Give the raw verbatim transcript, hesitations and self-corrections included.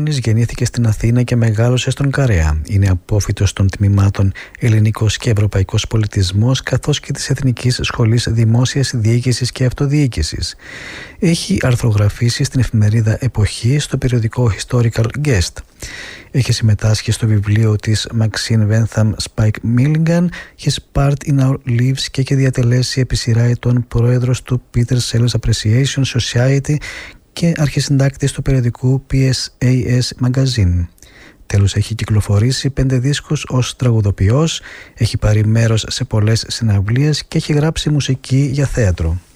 Μανώνης γεννήθηκε στην Αθήνα και μεγάλωσε στον Καρέα. Είναι απόφοιτος των τμήματων Ελληνικός και Ευρωπαϊκός Πολιτισμός καθώς και της Εθνικής Σχολής Δημόσιας Διοίκησης και Αυτοδιοίκησης. Έχει αρθρογραφήσει στην εφημερίδα Εποχή, στο περιοδικό Historical Guest. Έχει συμμετάσχει στο βιβλίο της Maxine Wentham Spike Milligan, His Part in Our Lives, και έχει διατελέσει επί σειρά ετών πρόεδρος του Peter Sellers Appreciation Society και αρχισυντάκτης του περιοδικού πι ες έι ες Magazine. Τέλος, έχει κυκλοφορήσει πέντε δίσκους ως τραγουδοποιός, έχει πάρει μέρος σε πολλές συναυλίες και έχει γράψει μουσική για θέατρο.